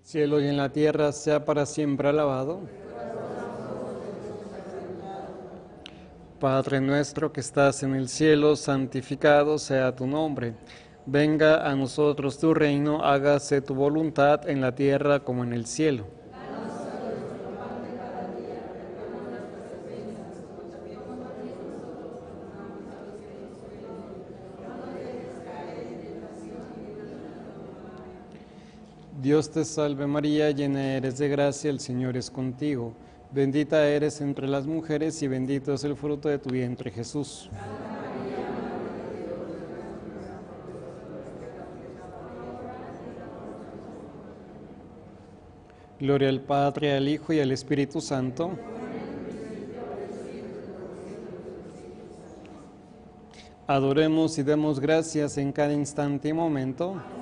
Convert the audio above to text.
cielo y en la tierra sea para siempre alabado. Padre nuestro que estás en el cielo, santificado sea tu nombre. Venga a nosotros tu reino, hágase tu voluntad en la tierra como en el cielo. Dios te salve María, llena eres de gracia, el Señor es contigo. Bendita eres entre las mujeres y bendito es el fruto de tu vientre, Jesús. Gloria al Padre, al Hijo y al Espíritu Santo. Adoremos y demos gracias en cada instante y momento.